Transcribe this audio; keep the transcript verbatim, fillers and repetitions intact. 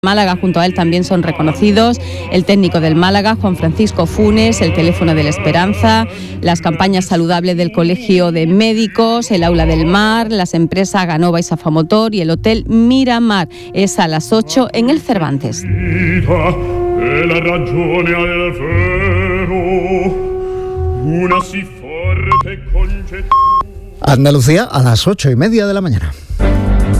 Málaga, junto a él también son reconocidos el técnico del Málaga, Juan Francisco Funes, el teléfono de la Esperanza, las campañas saludables del Colegio de Médicos, el Aula del Mar, las empresas Ganova y Safamotor y el Hotel Miramar. Es a las ocho en el Cervantes. Andalucía a las ocho y media de la mañana.